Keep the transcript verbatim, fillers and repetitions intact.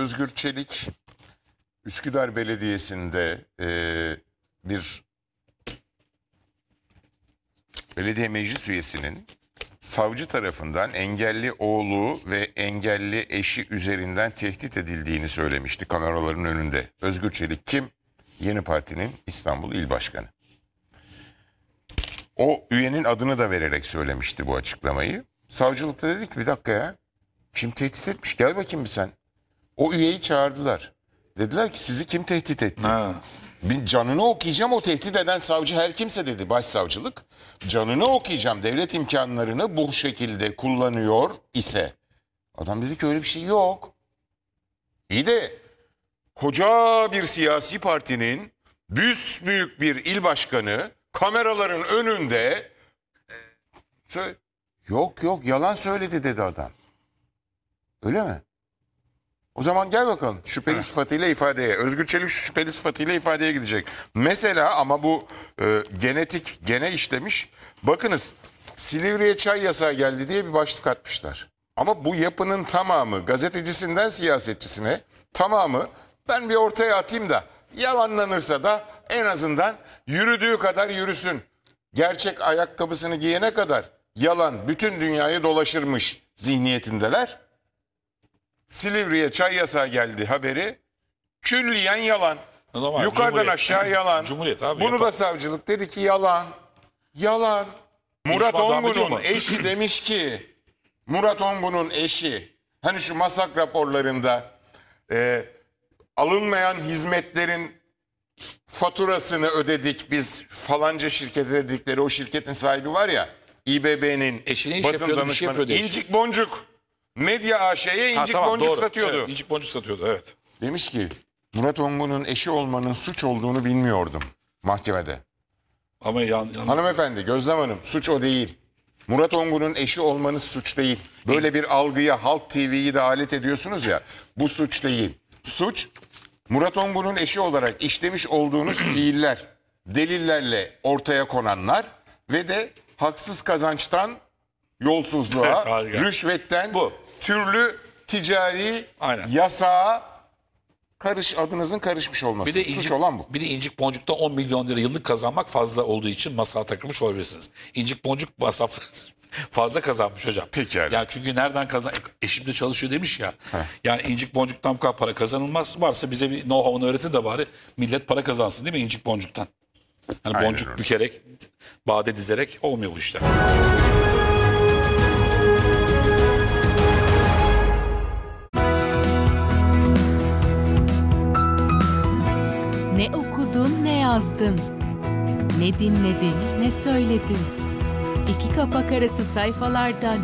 Özgür Çelik Üsküdar Belediyesi'nde e, bir belediye meclis üyesinin savcı tarafından engelli oğlu ve engelli eşi üzerinden tehdit edildiğini söylemişti kameraların önünde. Özgür Çelik kim? Yeni Parti'nin İstanbul İl Başkanı. O üyenin adını da vererek söylemişti bu açıklamayı. Savcılıkta dedik bir dakika ya. Kim tehdit etmiş? Gel bakayım bir sen. O üyeyi çağırdılar. Dediler ki sizi kim tehdit etti? Ha. Bir canını okuyacağım, o tehdit eden savcı her kimse dedi başsavcılık. Canını okuyacağım, devlet imkanlarını bu şekilde kullanıyor ise. Adam dedi ki öyle bir şey yok. İyi de koca bir siyasi partinin büyük bir il başkanı kameraların önünde söyle, yok yok yalan söyledi dedi adam. Öyle mi? O zaman gel bakalım şüpheli sıfatıyla ifadeye. Özgür Çelik şüpheli sıfatıyla ifadeye gidecek. Mesela ama bu e, genetik gene işlemiş. Bakınız Silivri'ye çay yasağı geldi diye bir başlık atmışlar. Ama bu yapının tamamı gazetecisinden siyasetçisine tamamı ben bir ortaya atayım da yalanlanırsa da en azından yürüdüğü kadar yürüsün. Gerçek ayakkabısını giyene kadar yalan bütün dünyayı dolaşırmış zihniyetindeler. Silivri'ye çay yasağı geldi haberi külliyen yalan. Ama Yukarıdan Cumhuriyet. aşağı yalan. Cumhuriyet abi, Bunu yapar. da savcılık dedi ki yalan. Yalan. Murat İşman devam ediyor Ongun'un mu? eşi demiş ki Murat Ongun'un eşi hani şu masak raporlarında e, alınmayan hizmetlerin faturasını ödedik biz falanca şirkete dedikleri o şirketin sahibi var ya İBB'nin Eşine iş basın yapıyordu, bir şey danışmanı yapıyor demiş. İncik Boncuk Medya A Ş'ye Ha, incik tamam, boncuk doğru. satıyordu. Evet, incik boncuk satıyordu evet. Demiş ki Murat Ongun'un eşi olmanın suç olduğunu bilmiyordum mahkemede. Ama yan, yan... Hanımefendi Gözlem Hanım suç o değil. Murat Ongun'un eşi olmanız suç değil. Böyle bir algıya Halk T V'yi de alet ediyorsunuz ya bu suç değil. Suç Murat Ongun'un eşi olarak işlemiş olduğunuz fiiller, delillerle ortaya konanlar ve de haksız kazançtan yolsuzluğa, Evet, harika. rüşvetten, Bu. türlü ticari Aynen. yasağa karış adınızın karışmış olması. Bir de Suç incik, olan bu. bir de incik boncukta on milyon lira yıllık kazanmak fazla olduğu için masaya takılmış olabilirsiniz. İncik boncuk masraf fazla kazanmış hocam. Pekala. Yani çünkü nereden kazan eşim de çalışıyor demiş ya. Yani incik boncuktan bu kadar para kazanılmaz. Varsa bize bir know-how'unu öğretin de bari millet para kazansın değil mi incik boncuktan? Yani Aynen boncuk öyle. bükerek, bade dizerek olmuyor bu işler. Ne okudun ne yazdın, ne dinledin ne söyledin. İki kapak arası sayfalardan